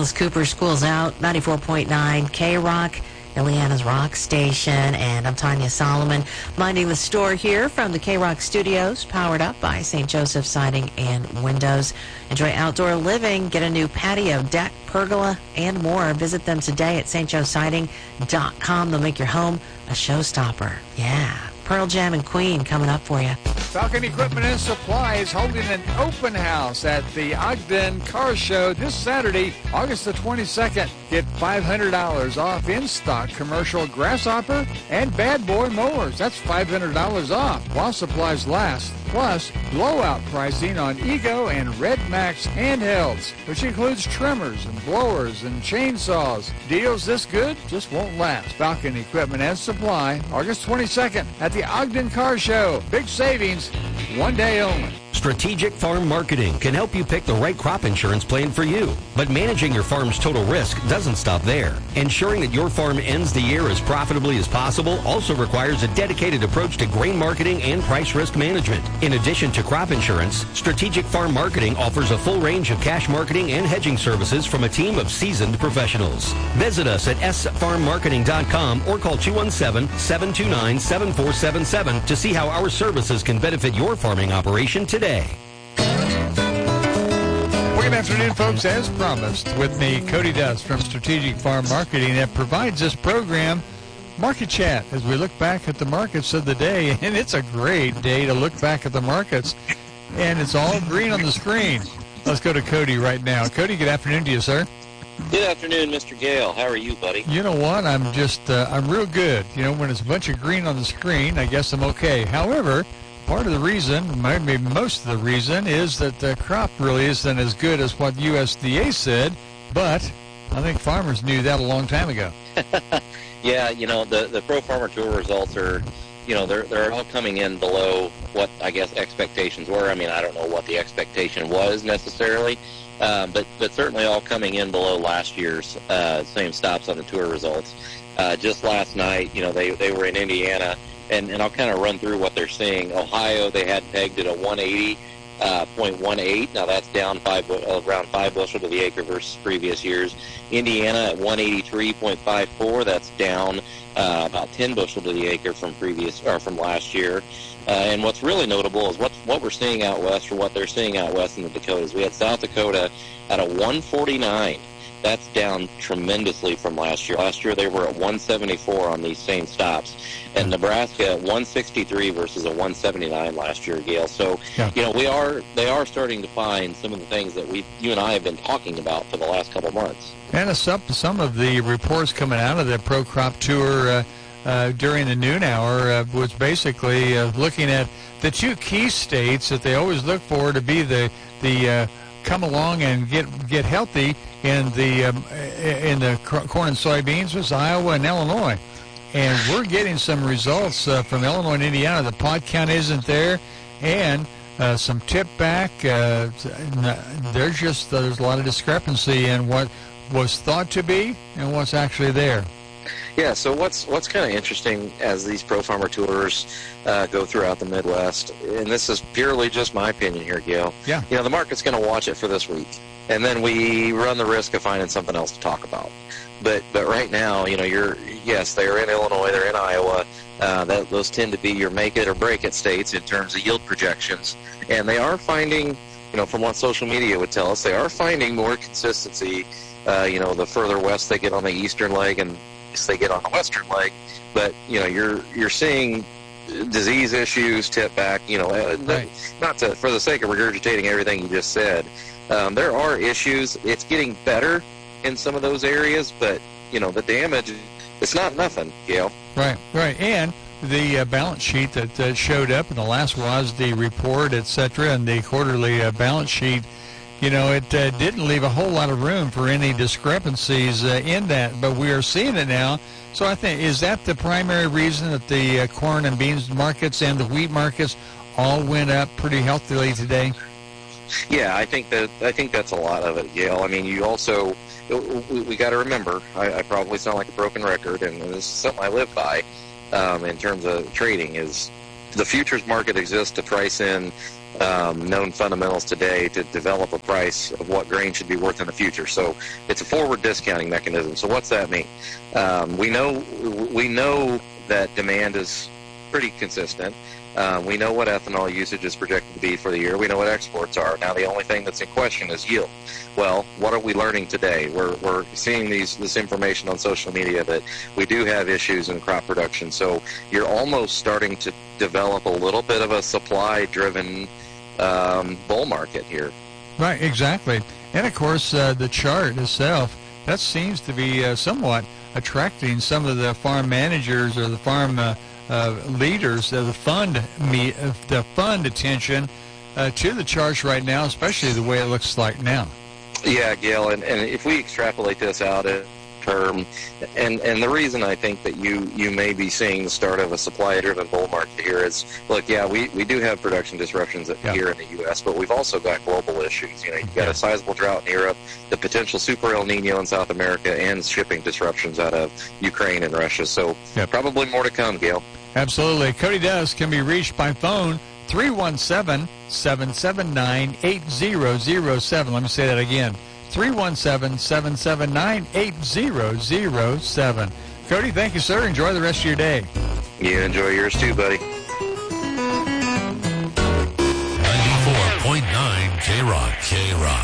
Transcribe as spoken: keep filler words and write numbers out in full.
Alice Cooper, School's Out, ninety-four point nine K-Rock, Ileana's Rock Station, and I'm Tanya Solomon, minding the store here from the K-Rock Studios, powered up by Saint Joseph Siding and Windows. Enjoy outdoor living, get a new patio, deck, pergola, and more. Visit them today at st joe siding dot com. They'll make your home a showstopper. Yeah. Pearl Jam and Queen coming up for you. Falcon Equipment and Supply is holding an open house at the Ogden Car Show this Saturday, August the twenty-second. Get five hundred dollars off in-stock commercial Grasshopper and Bad Boy mowers. That's five hundred dollars off while supplies last. Plus, blowout pricing on Ego and Red Max handhelds, which includes trimmers and blowers and chainsaws. Deals this good just won't last. Falcon Equipment and Supply, August twenty-second at the Ogden Car Show. Big savings, one day only. Strategic Farm Marketing can help you pick the right crop insurance plan for you. But managing your farm's total risk doesn't stop there. Ensuring that your farm ends the year as profitably as possible also requires a dedicated approach to grain marketing and price risk management. In addition to crop insurance, Strategic Farm Marketing offers a full range of cash marketing and hedging services from a team of seasoned professionals. Visit us at s farm marketing dot com or call two one seven, seven two nine, seven four seven seven to see how our services can benefit your farming operation today. Well, good afternoon, folks. As promised, with me, Cody Dust from Strategic Farm Marketing that provides this program, Market Chat, as we look back at the markets of the day. And it's a great day to look back at the markets, and it's all green on the screen. Let's go to Cody right now. Cody, good afternoon to you, sir. Good afternoon, Mister Gale. How are you, buddy? You know what? I'm just, uh, I'm real good. You know, when it's a bunch of green on the screen, I guess I'm okay. However, part of the reason, maybe most of the reason, is that the crop really isn't as good as what U S D A said, but I think farmers knew that a long time ago. Yeah, you know, the, the Pro Farmer Tour results are, you know, they're, they're all coming in below what, I guess, expectations were. I mean, I don't know what the expectation was necessarily, uh, but, but certainly all coming in below last year's uh, same stops on the tour results. Uh, just last night, you know, they, they were in Indiana, and, and I'll kind of run through what they're seeing. Ohio, they had pegged at a one eighty point one eight. Now that's down five, around five bushel to the acre versus previous years. Indiana at one eighty-three point five four. That's down uh, about ten bushel to the acre from previous or from last year. Uh, and what's really notable is what what we're seeing out west, or what they're seeing out west in the Dakotas. We had South Dakota at a one forty-nine. That's down tremendously from last year. Last year they were at one seventy-four on these same stops. And Nebraska at one sixty-three versus a one seventy-nine last year, Gale. So, yeah. you know, we are they are starting to find some of the things that we, you and I have been talking about for the last couple of months. And some, some of the reports coming out of the Pro Crop Tour uh, uh, during the noon hour uh, was basically uh, looking at the two key states that they always look for to be the the uh, come along and get get healthy in the um, in the corn and soybeans was Iowa and Illinois. And we're getting some results uh, from Illinois and Indiana. The pod count isn't there, and uh, some tip back. Uh, there's just uh, there's a lot of discrepancy in what was thought to be and what's actually there. Yeah. So what's what's kind of interesting as these Pro Farmer Tours uh, go throughout the Midwest, and this is purely just my opinion here, Gale. Yeah. You know, the market's going to watch it for this week, and then we run the risk of finding something else to talk about. But but right now, you know, you're yes, they're in Illinois, they're in Iowa. Uh, that, those tend to be your make it or break it states in terms of yield projections, and they are finding, you know, from what social media would tell us, they are finding more consistency. Uh, you know, the further west they get on the eastern leg, and they get on the western leg. But you know, you're you're seeing disease issues tip back. You know, right. not to for the sake of regurgitating everything you just said. Um, there are issues. It's getting better in some of those areas, but, you know, the damage, it's not nothing, Gale. Right, right. And the uh, balance sheet that uh, showed up in the last W A S D report, et cetera, and the quarterly uh, balance sheet, you know, it uh, didn't leave a whole lot of room for any discrepancies uh, in that, but we are seeing it now. So I think, is that the primary reason that the uh, corn and beans markets and the wheat markets all went up pretty healthily today? Yeah, I think that I think that's a lot of it, Gale. I mean, you also, we, we got to remember, I, I probably sound like a broken record, and this is something I live by um, in terms of trading, is the futures market exists to price in um, known fundamentals today to develop a price of what grain should be worth in the future. So it's a forward discounting mechanism. So what's that mean? Um, we know we know that demand is pretty consistent. Uh, we know what ethanol usage is projected to be for the year. We know what exports are. Now, the only thing that's in question is yield. Well, what are we learning today? We're, we're seeing these this information on social media that we do have issues in crop production. So you're almost starting to develop a little bit of a supply-driven um, bull market here. Right, exactly. And, of course, uh, the chart itself, that seems to be uh, somewhat attracting some of the farm managers or the farm uh, Uh, leaders of the fund me uh, the fund attention uh, to the charts right now, especially the way it looks like now. Yeah, Gail, and, and if we extrapolate this out in term, and and the reason I think that you you may be seeing the start of a supply-driven bull market here is, look, yeah, we, we do have production disruptions yeah. here in the U S, but we've also got global issues. You know, you've got yeah. a sizable drought in Europe, the potential super El Nino in South America, and shipping disruptions out of Ukraine and Russia. So yep. probably more to come, Gail. Absolutely. Cody Dess can be reached by phone three one seven, seven seven nine, eight zero zero seven. Let me say that again. three one seven, seven seven nine, eight zero zero seven. Cody, thank you, sir. Enjoy the rest of your day. You enjoy yours too, buddy. ninety-four point nine K-Rock. K-Rock.